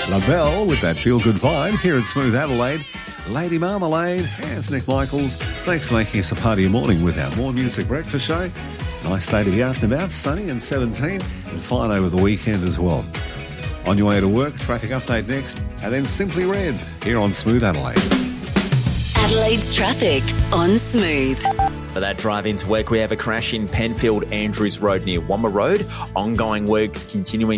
LaBelle with that feel-good vibe here at Smooth Adelaide. Lady Marmalade, here's Nick Michaels. Thanks for making us a part of your morning with our More Music Breakfast Show. Nice day to be out and about, sunny and 17, and fine over the weekend as well. On your way to work, traffic update next, and then Simply Red here on Smooth Adelaide. Adelaide's traffic on Smooth. For that drive into work, we have a crash in Penfield Andrews Road near Womber Road. Ongoing works continuing